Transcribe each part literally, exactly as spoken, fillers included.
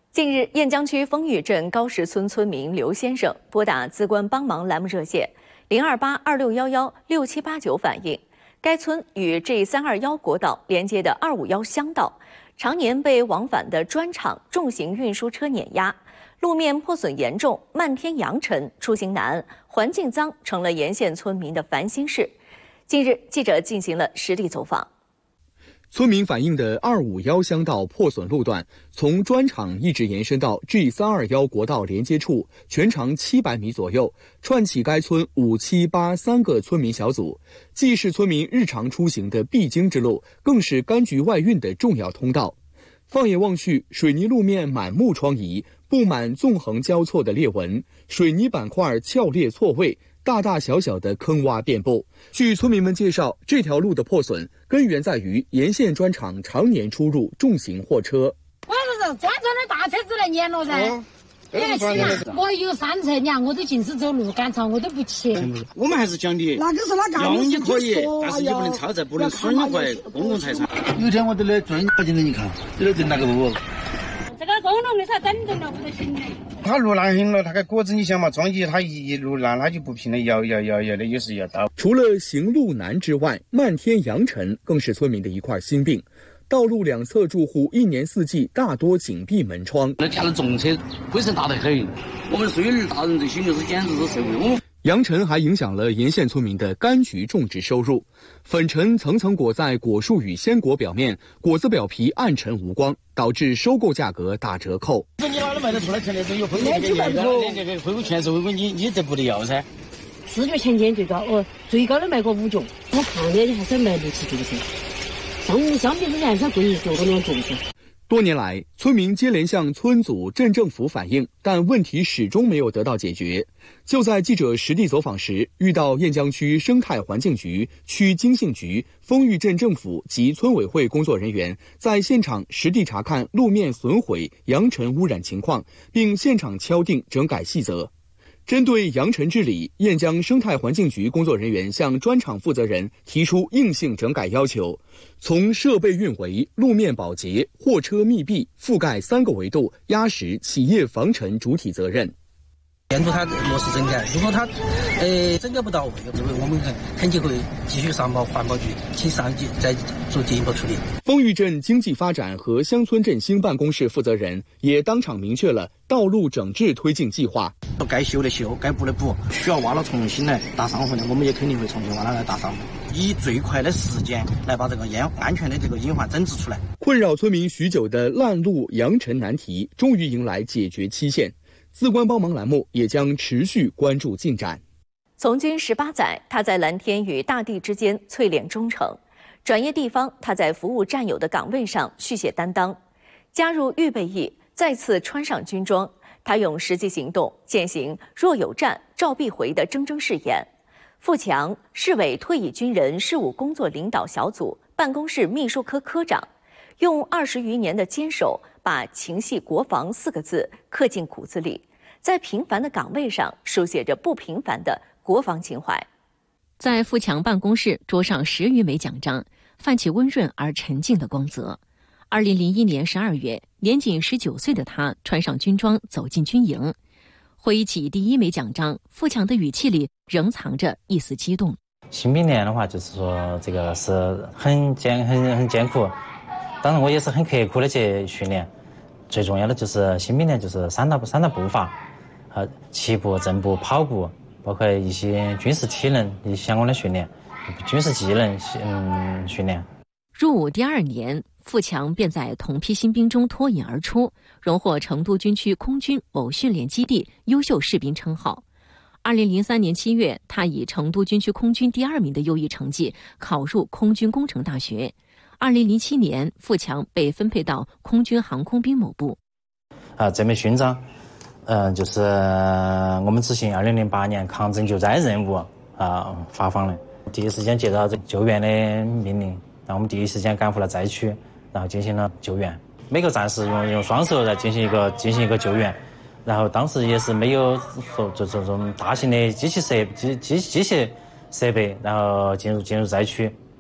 近日，燕江区丰裕镇高石村村民刘先生拨打资官帮忙栏目热线零二八二六幺幺六七八九反映，该村与 G 三二一国道连接的二五一乡道，常年被往返的砖厂重型运输车碾压，路面破损严重，漫天扬尘，出行难，环境脏，成了沿线村民的烦心事。近日，记者进行了实地走访。 村民反映的二五一乡道破损路段，从砖厂一直延伸到 G 三二一国道连接处，全长七百米左右，串起该村五七八三个村民小组，既是村民日常出行的必经之路，更是柑橘外运的重要通道。放眼望去，水泥路面满目疮痍，布满纵横交错的裂纹，水泥板块翘裂错位，大大小小的坑洼遍布。据村民们介绍，这条路的破损根源在于沿线砖厂常年出入重型货车。 我是说，砖厂的大车子来碾了噻。哦你看起嘛，我有三车，你看我都尽是走路赶场，我都不骑。 我们还是讲的， 那个是那用你可以，但是你不能超载，不能损坏公共财产。 有一天我都来专家进来，你看，这个跟那个不？ 这个公路的才整正了，不得行的。 它路烂很了，它个果子你想嘛，装起它一路烂，它就不平了，摇摇摇摇的，有时要倒。 除了行路难之外，漫天扬尘更是村民的一块心病。道路两侧住户一年四季大多紧闭门窗， 那加了重车，灰尘大得很。我们水利大人这心就是简直是受不了。 扬尘还影响了沿线村民的柑橘种植收入，粉尘层层裹在果树与鲜果表面，果子表皮暗沉无光，导致收购价格打折扣。 你哪里卖得出来钱的？有恢复给你，这个恢复钱是恢复你，你这不得要噻。 视觉前景最高，哦，最高的卖过五角，我看的还是卖六七角噻。相相比之前还是贵一角多两角噻。 多年来，村民接连向村组、镇政府反映，但问题始终没有得到解决。就在记者实地走访时，遇到燕江区生态环境局、区经信局、丰裕镇政府及村委会工作人员在现场实地查看路面损毁、扬尘污染情况，并现场敲定整改细则。针对扬尘治理，燕江生态环境局工作人员向砖厂负责人提出硬性整改要求，从设备运维、路面保洁、货车密闭、覆盖三个维度压实企业防尘主体责任。 监督它落实整改，如果它呃整改不到位，我们肯定会继续上报环保局，请上级再做进一步处理。 丰裕镇经济发展和乡村振兴办公室负责人也当场明确了道路整治推进计划。 该修的修，该补的补，需要挖了重新来打伤痕的，我们也肯定会重新挖了来打伤痕，以最快的时间来把这个烟安全的这个隐患整治出来。 困扰村民许久的烂路扬尘难题，终于迎来解决期限。资官帮忙栏目也将持续关注进展。 从军十八载，他在蓝天与大地之间淬炼忠诚；转业地方，他在服务战友的岗位上续写担当；加入预备役，再次穿上军装，他用实际行动践行“若有战，召必回”的铮铮誓言。富强，市委退役军人事务工作领导小组办公室秘书科科长，用二十余年的坚守，把“情系国防”四个字刻进骨子里，在平凡的岗位上书写着不平凡的国防情怀。 在富强办公室，桌上十余枚奖章，泛起温润而沉静的光泽。二零零一年十二月，年仅十九岁的他穿上军装走进军营，回忆起第一枚奖章，富强的语气里仍藏着一丝激动。 新兵连的话，就是说这个是很艰很很艰苦，当然我也是很刻苦的去训练。最重要的就是新兵连就是三大三大步伐，呃，骑步、正步、跑步，包括一些军事体能一些相关的训练，军事技能嗯训练。 入伍第二年，富强便在同批新兵中脱颖而出，荣获成都军区空军某训练基地优秀士兵称号。二零零三年七月，他以成都军区空军第二名的优异成绩考入空军工程大学。二零零七年，富强被分配到空军航空兵某部。 啊，这枚勋章，嗯、呃，就是我们执行二零零八年抗震救灾任务啊发放的。第一时间接到这救援的命令，然后我们第一时间赶赴了灾区，然后进行了救援。每个战士用用双手来进行一个进行一个救援。然后当时也是没有说这这种大型的机器设机机机械设备，然后进入进入灾区。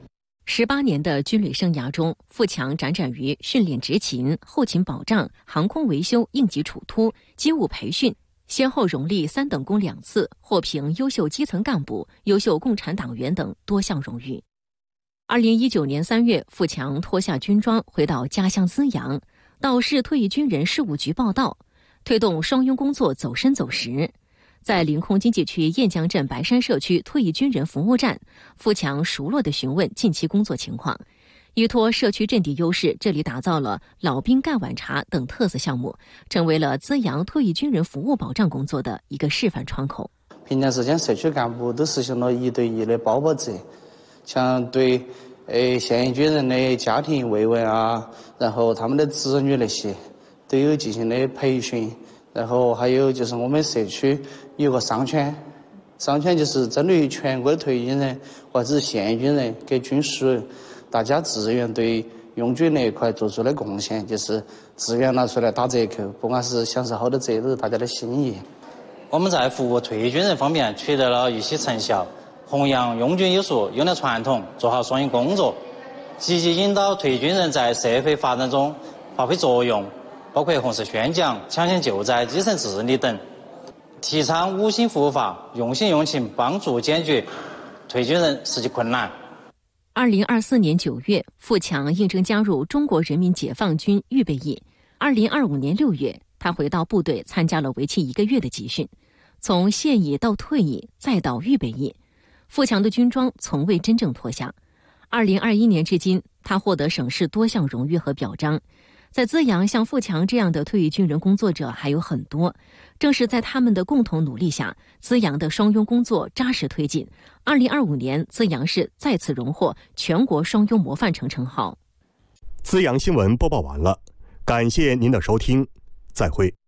十八年的军旅生涯中，富强辗转于训练执勤、后勤保障、航空维修、应急处突、机务培训，先后荣立三等功两次，获评优秀基层干部、优秀共产党员等多项荣誉。二零一九年三月，富强脱下军装，回到家乡资阳，到市退役军人事务局报到，推动双拥工作走深走实。在临空经济区雁江镇白山社区退役军人服务站，富强熟络地询问近期工作情况，依托社区阵地优势，这里打造了老兵盖碗茶等特色项目，成为了资阳退役军人服务保障工作的一个示范窗口。 平常时间，社区干部都实行了一对一的包保制，像对呃现役军人的家庭慰问啊，然后他们的子女那些都有进行的培训。然后还有就是我们社区有个商圈，商圈就是针对于全国的退役军人或者是现役军人给军属大家自愿对拥军那一块做出的贡献，就是自愿拿出来打折扣，不管是享受好的折都是大家的心意。 我们在服务退役军人方面取得了一些成效，弘扬拥军有术、优良传统，做好双赢工作，积极引导退役军人在社会发展中发挥作用，包括红色宣讲、抢险救灾、基层治理等，提倡五星服务法，用心用情帮助解决退役军人实际困难。 二零二四年九月，富强应征加入中国人民解放军预备役。二零二五年六月，他回到部队参加了为期一个月的集训，从现役到退役再到预备役，富强的军装从未真正脱下。二零二一年至今，他获得省市多项荣誉和表彰。在资阳，像富强这样的退役军人工作者还有很多，正是在他们的共同努力下，资阳的双拥工作扎实推进。二零二五年，资阳市再次荣获全国双拥模范城称号。 资阳新闻播报完了，感谢您的收听，再会。